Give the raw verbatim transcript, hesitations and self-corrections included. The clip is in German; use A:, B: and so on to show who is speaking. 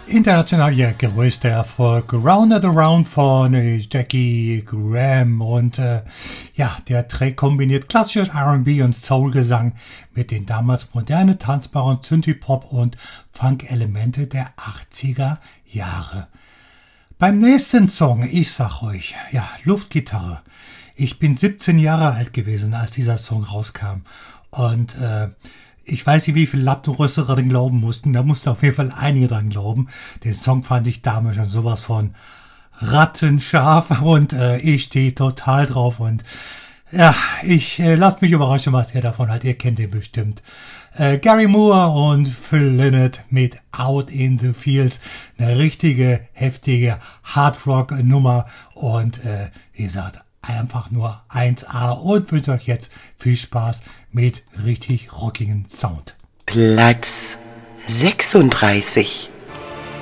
A: International ihr größter Erfolg, Round and Around von äh, Jackie Graham. Und äh, ja, der Track kombiniert klassisches R and B und Soul-Gesang mit den damals moderne, tanzbaren Synthie-Pop- und Funk-Elemente der achtziger Jahre. Beim nächsten Song, ich sag euch, ja, Luftgitarre. Ich bin siebzehn Jahre alt gewesen, als dieser Song rauskam. Und äh, ich weiß nicht, wie viele Lattenrösser dran glauben mussten. Da mussten auf jeden Fall einige dran glauben. Den Song fand ich damals schon sowas von rattenscharf und äh, ich stehe total drauf. Und ja, ich äh, lasst mich überraschen, was ihr davon halt. Ihr kennt den bestimmt. Äh, Gary Moore und Phil Lynott mit Out in the Fields. Eine richtige, heftige Hardrock-Nummer. Und äh, wie gesagt, einfach nur eins A und wünsche euch jetzt viel Spaß mit richtig rockigen Sound.
B: Platz sechsunddreißig.